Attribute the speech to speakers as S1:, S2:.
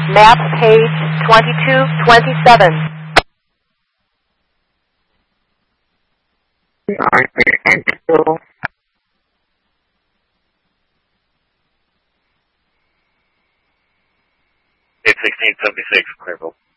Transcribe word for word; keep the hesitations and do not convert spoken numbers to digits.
S1: Map page twenty-two twenty-seven.
S2: eight sixteen seventy-six, Clearville.